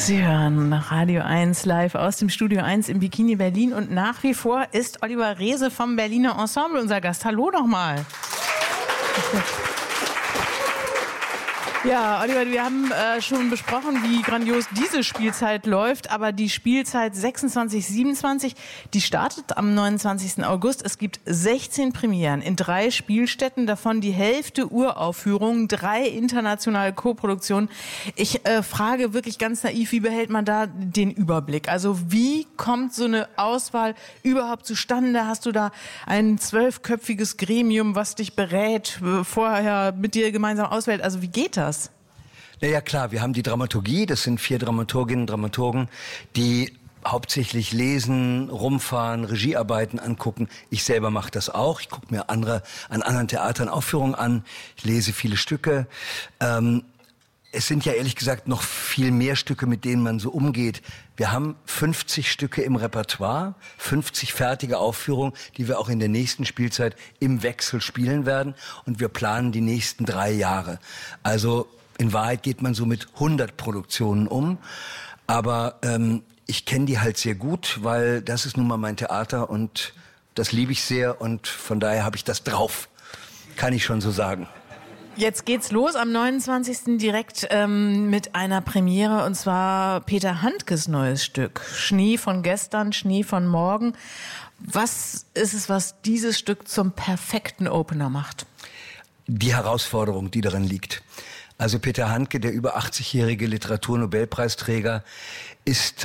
Sie hören Radio 1 live aus dem Studio 1 im Bikini Berlin und nach wie vor ist Oliver Reese vom Berliner Ensemble unser Gast. Hallo nochmal. Ja, Oliver, wir haben schon besprochen, wie grandios diese Spielzeit läuft, aber die Spielzeit 26/27, die startet am 29. August. Es gibt 16 Premieren in 3 Spielstätten, davon die Hälfte Uraufführungen, 3 internationale Koproduktionen. Ich frage wirklich ganz naiv, wie behält man da den Überblick? Also wie kommt so eine Auswahl überhaupt zustande? Hast du da ein 12-köpfiges Gremium, was dich berät, vorher mit dir gemeinsam auswählt? Also wie geht das? Naja, klar, wir haben die Dramaturgie, das sind 4 Dramaturginnen und Dramaturgen, die hauptsächlich lesen, rumfahren, Regiearbeiten angucken. Ich selber mache das auch. Ich gucke mir an anderen Theatern Aufführungen an. Ich lese viele Stücke. Es sind ja ehrlich gesagt noch viel mehr Stücke, mit denen man so umgeht. Wir haben 50 Stücke im Repertoire, 50 fertige Aufführungen, die wir auch in der nächsten Spielzeit im Wechsel spielen werden. Und wir planen die nächsten 3 Jahre. Also in Wahrheit geht man so mit 100 Produktionen um. Aber ich kenne die halt sehr gut, weil das ist nun mal mein Theater und das liebe ich sehr. Und von daher habe ich das drauf, kann ich schon so sagen. Jetzt geht's los am 29. direkt mit einer Premiere, und zwar Peter Handkes neues Stück. Schnee von gestern, Schnee von morgen. Was ist es, was dieses Stück zum perfekten Opener macht? Die Herausforderung, die darin liegt. Also Peter Handke, der über 80-jährige Literaturnobelpreisträger, ist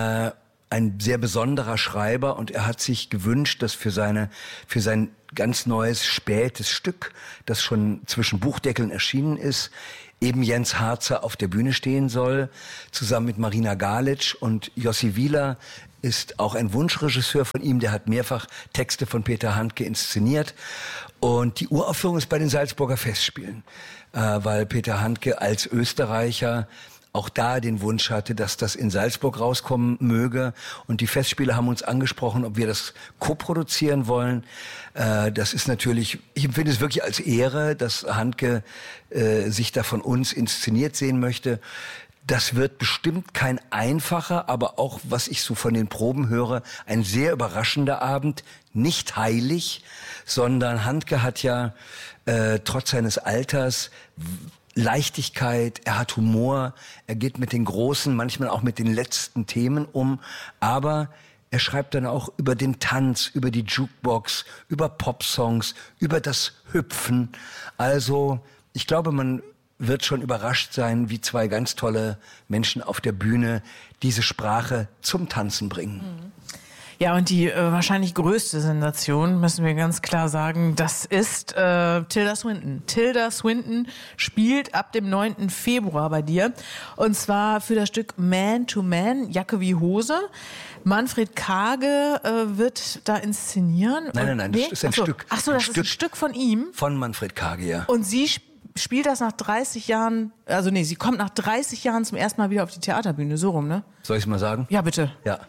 ein sehr besonderer Schreiber und er hat sich gewünscht, dass für sein ganz neues, spätes Stück, das schon zwischen Buchdeckeln erschienen ist, eben Jens Harzer auf der Bühne stehen soll, zusammen mit Marina Galic. Und Jossi Wieler ist auch ein Wunschregisseur von ihm, der hat mehrfach Texte von Peter Handke inszeniert. Und die Uraufführung ist bei den Salzburger Festspielen, weil Peter Handke als Österreicher auch da den Wunsch hatte, dass das in Salzburg rauskommen möge. Und die Festspiele haben uns angesprochen, ob wir das co-produzieren wollen. Das ist natürlich, ich empfinde es wirklich als Ehre, dass Handke sich da von uns inszeniert sehen möchte. Das wird bestimmt kein einfacher, aber auch, was ich so von den Proben höre, ein sehr überraschender Abend. Nicht heilig, sondern Handke hat ja trotz seines Alters Leichtigkeit, er hat Humor, er geht mit den großen, manchmal auch mit den letzten Themen um, aber er schreibt dann auch über den Tanz, über die Jukebox, über Popsongs, über das Hüpfen. Also ich glaube, man wird schon überrascht sein, wie 2 ganz tolle Menschen auf der Bühne diese Sprache zum Tanzen bringen. Ja, und die wahrscheinlich größte Sensation, müssen wir ganz klar sagen, das ist Tilda Swinton. Tilda Swinton spielt ab dem 9. Februar bei dir. Und zwar für das Stück Man to Man, Jacke wie Hose. Manfred Karge wird da inszenieren. Nein, das ist ein Stück. Ach so, das ist ein Stück von ihm. Von Manfred Karge, ja. Und sie spielt das nach 30 Jahren, sie kommt nach 30 Jahren zum ersten Mal wieder auf die Theaterbühne, so rum, ne? Soll ich es mal sagen? Ja, bitte. Ja.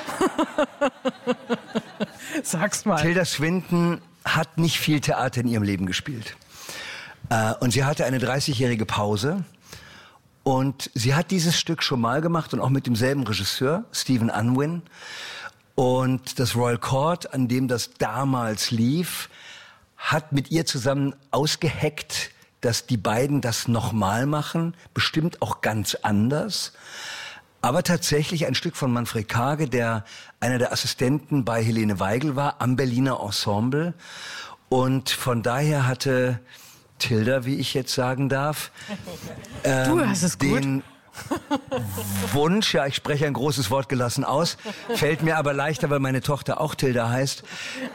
Sag's mal. Tilda Swinton hat nicht viel Theater in ihrem Leben gespielt. Und sie hatte eine 30-jährige Pause. Und sie hat dieses Stück schon mal gemacht und auch mit demselben Regisseur, Stephen Unwin. Und das Royal Court, an dem das damals lief, hat mit ihr zusammen ausgeheckt, dass die beiden das nochmal machen, bestimmt auch ganz anders. Aber tatsächlich ein Stück von Manfred Karge, der einer der Assistenten bei Helene Weigel war, am Berliner Ensemble. Und von daher hatte Tilda, wie ich jetzt sagen darf, du hast es gut. Den Wunsch, ja, ich spreche ein großes Wort gelassen aus, fällt mir aber leichter, weil meine Tochter auch Tilda heißt.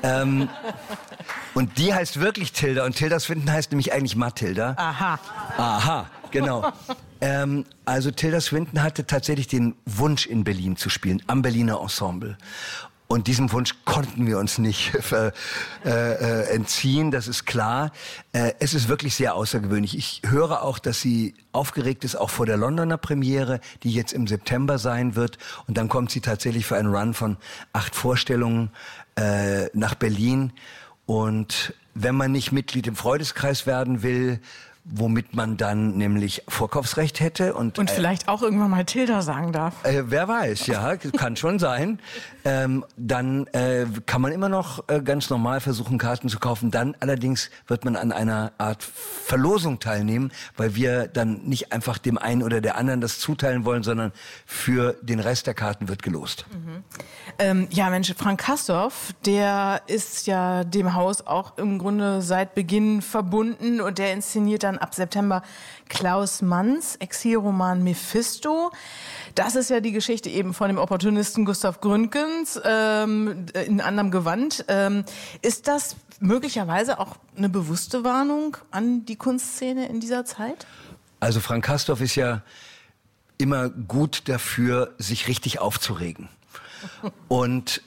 Und die heißt wirklich Tilda und Tilda Swinton heißt nämlich eigentlich Mathilda. Aha, genau. Also Tilda Swinton hatte tatsächlich den Wunsch, in Berlin zu spielen, am Berliner Ensemble. Und diesem Wunsch konnten wir uns nicht entziehen, das ist klar. Es ist wirklich sehr außergewöhnlich. Ich höre auch, dass sie aufgeregt ist, auch vor der Londoner Premiere, die jetzt im September sein wird. Und dann kommt sie tatsächlich für einen Run von 8 Vorstellungen nach Berlin. Und wenn man nicht Mitglied im Freundeskreis werden will, womit man dann nämlich Vorkaufsrecht hätte. Und vielleicht auch irgendwann mal Tilda sagen darf. Wer weiß, ja, kann schon sein. Dann kann man immer noch ganz normal versuchen, Karten zu kaufen. Dann allerdings wird man an einer Art Verlosung teilnehmen, weil wir dann nicht einfach dem einen oder der anderen das zuteilen wollen, sondern für den Rest der Karten wird gelost. Ja, Mensch, Frank Castorf, der ist ja dem Haus auch im Grunde seit Beginn verbunden und der inszeniert dann ab September Klaus Manns Exilroman Mephisto. Das ist ja die Geschichte eben von dem Opportunisten Gustav Gründgens in anderem Gewand. Ist das möglicherweise auch eine bewusste Warnung an die Kunstszene in dieser Zeit? Also Frank Castorf ist ja immer gut dafür, sich richtig aufzuregen. Und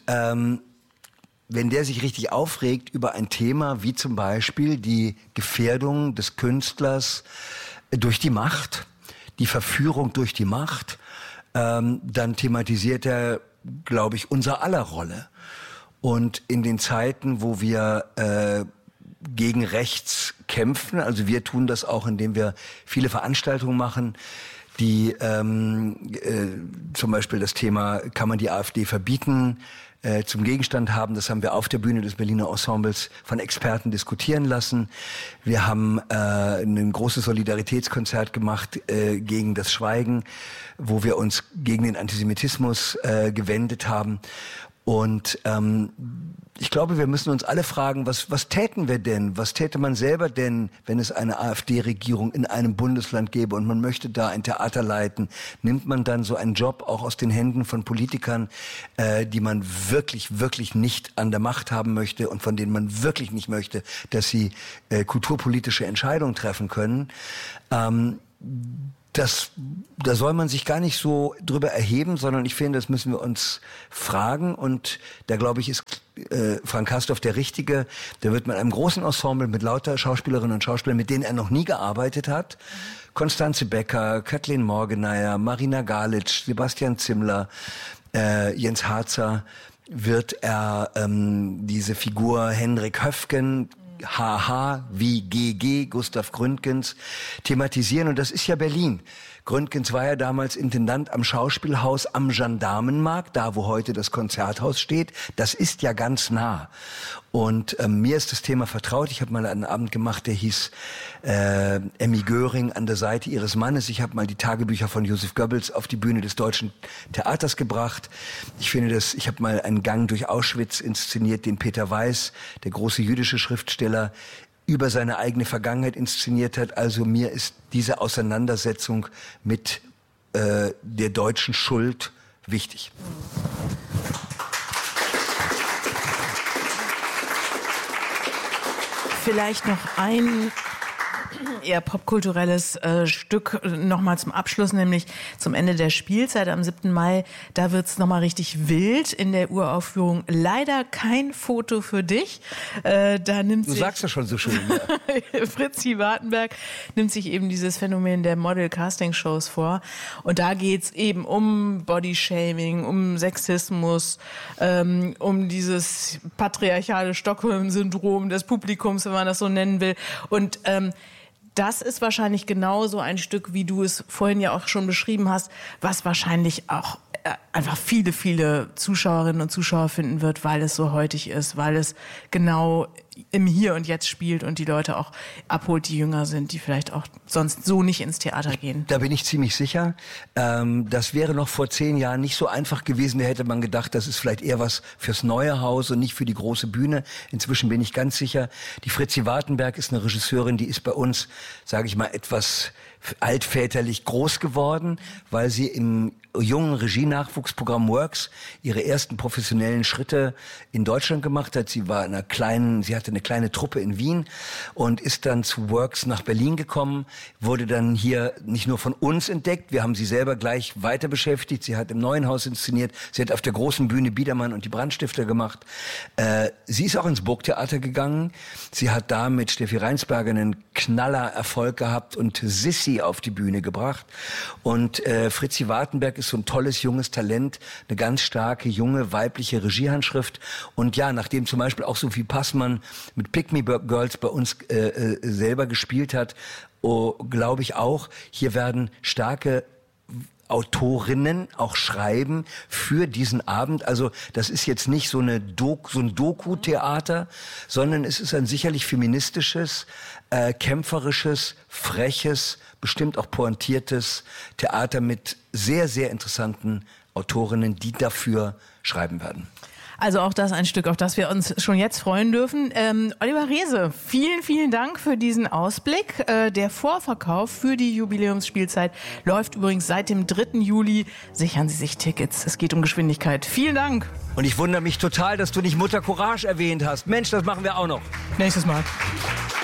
wenn der sich richtig aufregt über ein Thema wie zum Beispiel die Gefährdung des Künstlers durch die Macht, die Verführung durch die Macht, dann thematisiert er, glaube ich, unser aller Rolle. Und in den Zeiten, wo wir gegen rechts kämpfen, also wir tun das auch, indem wir viele Veranstaltungen machen, die zum Beispiel das Thema, kann man die AfD verbieten, zum Gegenstand haben. Das haben wir auf der Bühne des Berliner Ensembles von Experten diskutieren lassen. Wir haben ein großes Solidaritätskonzert gemacht gegen das Schweigen, wo wir uns gegen den Antisemitismus gewendet haben. Und ich glaube, wir müssen uns alle fragen, was täten wir denn? Was täte man selber denn, wenn es eine AfD-Regierung in einem Bundesland gäbe und man möchte da ein Theater leiten? Nimmt man dann so einen Job auch aus den Händen von Politikern, die man wirklich, wirklich nicht an der Macht haben möchte und von denen man wirklich nicht möchte, dass sie kulturpolitische Entscheidungen treffen können? Da soll man sich gar nicht so drüber erheben, sondern ich finde, das müssen wir uns fragen. Und da, glaube ich, ist Frank Castorf der Richtige. Der wird mit einem großen Ensemble, mit lauter Schauspielerinnen und Schauspielern, mit denen er noch nie gearbeitet hat. Konstanze Becker, Kathleen Morgeneier, Marina Galitsch, Sebastian Zimmler, Jens Harzer, wird er diese Figur Henrik Höfgen, HH wie GG, Gustav Gründgens, thematisieren. Und das ist ja Berlin. Gründgens war ja damals Intendant am Schauspielhaus am Gendarmenmarkt, da wo heute das Konzerthaus steht. Das ist ja ganz nah. Und mir ist das Thema vertraut. Ich habe mal einen Abend gemacht, der hieß Emmy Göring an der Seite ihres Mannes. Ich habe mal die Tagebücher von Josef Goebbels auf die Bühne des Deutschen Theaters gebracht. Ich habe mal einen Gang durch Auschwitz inszeniert, den Peter Weiß, der große jüdische Schriftsteller, über seine eigene Vergangenheit inszeniert hat. Also mir ist diese Auseinandersetzung mit der deutschen Schuld wichtig. Vielleicht noch ein eher popkulturelles Stück nochmal zum Abschluss, nämlich zum Ende der Spielzeit am 7. Mai. Da wird's nochmal richtig wild in der Uraufführung. Leider kein Foto für dich. Du sagst ja schon so schön. Ja. Fritzi Wartenberg nimmt sich eben dieses Phänomen der Model-Casting-Shows vor. Und da geht's eben um Bodyshaming, um Sexismus, um dieses patriarchale Stockholm-Syndrom des Publikums, wenn man das so nennen will. Und das ist wahrscheinlich genau so ein Stück, wie du es vorhin ja auch schon beschrieben hast, was wahrscheinlich auch einfach viele, viele Zuschauerinnen und Zuschauer finden wird, weil es so heutig ist, weil es genau im Hier und Jetzt spielt und die Leute auch abholt, die jünger sind, die vielleicht auch sonst so nicht ins Theater gehen. Da bin ich ziemlich sicher. Das wäre noch vor 10 Jahren nicht so einfach gewesen. Da hätte man gedacht, das ist vielleicht eher was fürs neue Haus und nicht für die große Bühne. Inzwischen bin ich ganz sicher. Die Fritzi Wartenberg ist eine Regisseurin, die ist bei uns, sage ich mal, etwas altväterlich groß geworden, weil sie im jungen Regie-Nachwuchsprogramm Works ihre ersten professionellen Schritte in Deutschland gemacht hat. Sie hatte eine kleine Truppe in Wien und ist dann zu Works nach Berlin gekommen, wurde dann hier nicht nur von uns entdeckt, wir haben sie selber gleich weiter beschäftigt. Sie hat im Neuen Haus inszeniert, sie hat auf der großen Bühne Biedermann und die Brandstifter gemacht. Sie ist auch ins Burgtheater gegangen. Sie hat da mit Steffi Reinsberger einen Knaller-Erfolg gehabt und Sissi auf die Bühne gebracht. Und Fritzi Wartenberg ist so ein tolles junges Talent, eine ganz starke junge weibliche Regiehandschrift. Und ja, nachdem zum Beispiel auch Sophie Passmann mit Pick Me Girls bei uns selber gespielt hat glaube ich auch, hier werden starke Autorinnen auch schreiben für diesen Abend. Also das ist jetzt nicht so ein Doku-Theater, sondern es ist ein sicherlich feministisches, kämpferisches, freches, bestimmt auch pointiertes Theater mit sehr, sehr interessanten Autorinnen, die dafür schreiben werden. Also auch das ein Stück, auf das wir uns schon jetzt freuen dürfen. Oliver Reese, vielen, vielen Dank für diesen Ausblick. Der Vorverkauf für die Jubiläumsspielzeit läuft übrigens seit dem 3. Juli. Sichern Sie sich Tickets. Es geht um Geschwindigkeit. Vielen Dank. Und ich wundere mich total, dass du nicht Mutter Courage erwähnt hast. Mensch, das machen wir auch noch. Nächstes Mal.